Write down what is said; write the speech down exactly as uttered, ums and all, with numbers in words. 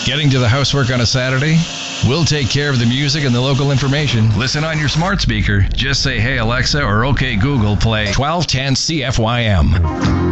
Getting to the housework on a Saturday? We'll take care of the music and the local information. Listen on your smart speaker. Just say, hey Alexa, or okay Google, play twelve ten C F Y M.